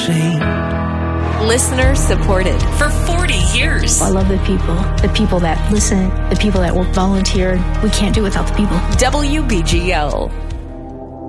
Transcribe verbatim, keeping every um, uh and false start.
insane. Listener supported for forty years. I love the people, the people that listen, the people that will volunteer. We can't do it without the people. W B G L.